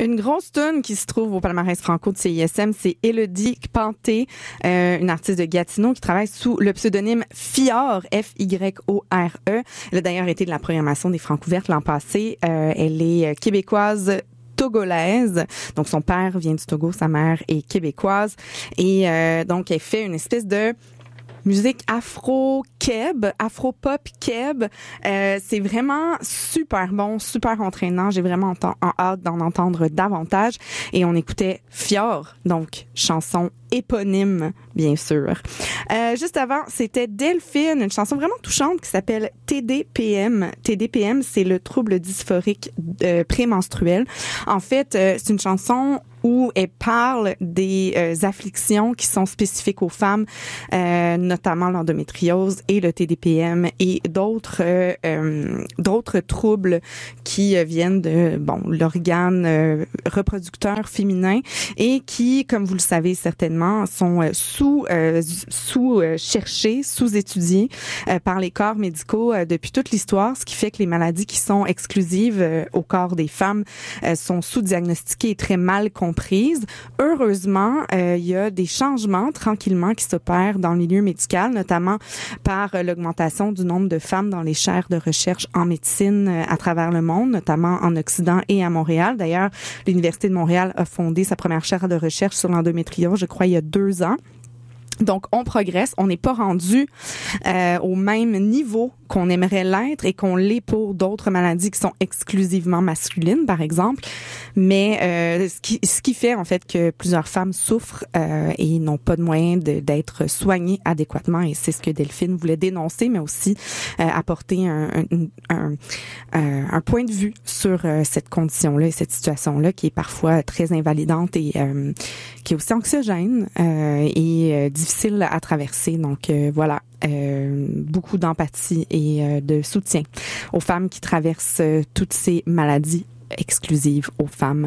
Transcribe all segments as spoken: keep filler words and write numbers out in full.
Une grosse toune qui se trouve au palmarès franco de C I S M, c'est Élodie Panté, euh, une artiste de Gatineau qui travaille sous le pseudonyme Fior, F Y O R E. Elle a d'ailleurs été de la programmation des Francouvertes l'an passé. Euh, elle est québécoise togolaise. Donc, son père vient du Togo, sa mère est québécoise. Et euh, donc, elle fait une espèce de musique afro-keb, afro-pop-keb. Euh, c'est vraiment super bon, super entraînant. J'ai vraiment ent- en hâte d'en entendre davantage. Et on écoutait Fior, donc chanson éponyme, bien sûr. Euh, juste avant, c'était Delphine, une chanson vraiment touchante qui s'appelle T D P M. T D P M, c'est le trouble dysphorique euh, prémenstruel. En fait, euh, c'est une chanson où elle parle des euh, afflictions qui sont spécifiques aux femmes, euh, notamment l'endométriose et le T D P M et d'autres euh, euh, d'autres troubles qui euh, viennent de bon l'organe euh, reproducteur féminin et qui, comme vous le savez certainement, sont euh, sous euh, sous euh, cherchés, sous-étudiés euh, par les corps médicaux euh, depuis toute l'histoire, ce qui fait que les maladies qui sont exclusives euh, au corps des femmes euh, sont sous-diagnostiquées et très mal comprises. Heureusement, euh, il y a des changements tranquillement qui s'opèrent dans le milieu médical, notamment par euh, l'augmentation du nombre de femmes dans les chaires de recherche en médecine euh, à travers le monde, notamment en Occident et à Montréal. D'ailleurs, l'Université de Montréal a fondé sa première chaire de recherche sur l'endométriose, je crois, il y a deux ans. Donc, on progresse. On n'est pas rendu euh, au même niveau qu'on aimerait l'être et qu'on l'est pour d'autres maladies qui sont exclusivement masculines, par exemple. Mais euh, ce qui ce qui fait en fait que plusieurs femmes souffrent euh, et n'ont pas de moyens de, d'être soignées adéquatement. Et c'est ce que Delphine voulait dénoncer, mais aussi euh, apporter un, un, un, un, un point de vue sur euh, cette condition-là et cette situation-là qui est parfois très invalidante et euh, qui est aussi anxiogène euh, et euh, difficile à traverser. Donc euh, voilà, euh, beaucoup d'empathie et euh, de soutien aux femmes qui traversent euh, toutes ces maladies exclusive aux femmes.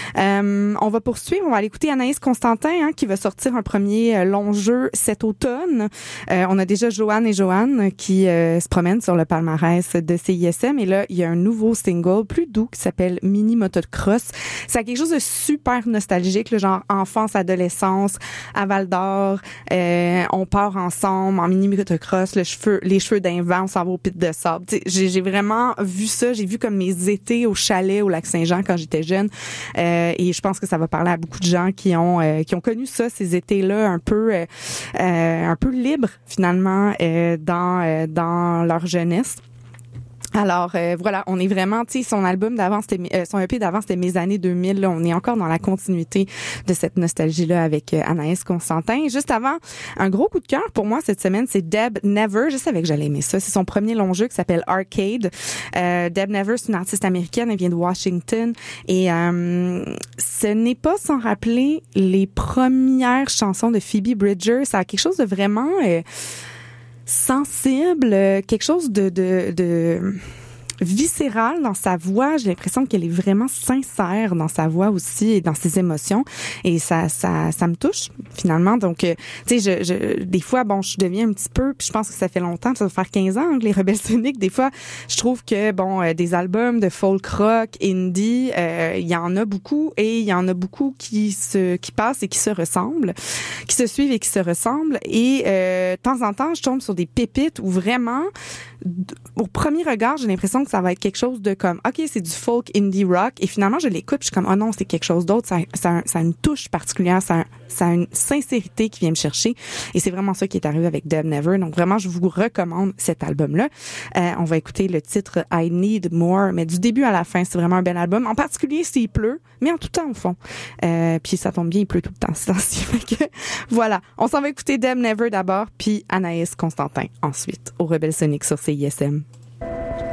Euh, on va poursuivre, on va aller écouter Anaïs Constantin hein, qui va sortir un premier euh, long jeu cet automne. Euh, on a déjà Joanne et Joanne qui euh, se promènent sur le palmarès de C I S M et là, il y a un nouveau single plus doux qui s'appelle Mini Motocross. C'est quelque chose de super nostalgique, le genre enfance, adolescence, à Val-d'Or, euh, on part ensemble en mini motocross, le cheveu, les cheveux d'un vent, on s'en va au pit de sable. J'ai, j'ai vraiment vu ça, j'ai vu comme mes étés au chalet, au Lac-Saint-Jean quand j'étais jeune. Euh, et je pense que ça va parler à beaucoup de gens qui ont euh, qui ont connu ça, ces étés-là un peu euh, euh, un peu libres finalement euh, dans euh, dans leur jeunesse. Alors euh, voilà, on est vraiment, tu sais, son album d'avant, c'était euh, son E P d'avant, c'était mes années deux mille. Là, on est encore dans la continuité de cette nostalgie-là avec euh, Anaïs Constantin. Juste avant, un gros coup de cœur pour moi cette semaine, c'est Deb Never. Je savais que j'allais aimer ça. C'est son premier long jeu qui s'appelle Arcade. Euh, Deb Never, c'est une artiste américaine. Elle vient de Washington et euh, ce n'est pas sans rappeler les premières chansons de Phoebe Bridgers. Ça a quelque chose de vraiment euh, sensible, quelque chose de, de, de viscéral dans sa voix. J'ai l'impression qu'elle est vraiment sincère dans sa voix aussi et dans ses émotions. Et ça, ça, ça me touche finalement. Donc, euh, tu sais, je, je, des fois, bon, je deviens un petit peu, puis je pense que ça fait longtemps, ça va faire quinze ans que les Rebelles Soniques. Des fois, je trouve que bon, euh, des albums de folk rock, indie, euh, il y en a beaucoup et il y en a beaucoup qui se, qui passent et qui se ressemblent, qui se suivent et qui se ressemblent. Et euh, de temps en temps, je tombe sur des pépites où vraiment, au premier regard, j'ai l'impression que ça va être quelque chose de comme, OK, c'est du folk indie rock. Et finalement, je l'écoute, puis je suis comme, oh non, c'est quelque chose d'autre. Ça, ça, ça a une touche particulière, ça, ça a une sincérité qui vient me chercher. Et c'est vraiment ça qui est arrivé avec Deb Never. Donc vraiment, je vous recommande cet album-là. Euh, on va écouter le titre I Need More, mais du début à la fin, c'est vraiment un bel album. En particulier s'il pleut, mais en tout temps au fond. Euh, puis ça tombe bien, il pleut tout le temps. C'est ainsi. Fait que, voilà. On s'en va écouter Deb Never d'abord, puis Anaïs Constantin ensuite, au Rebelle Sonique sur C I S M.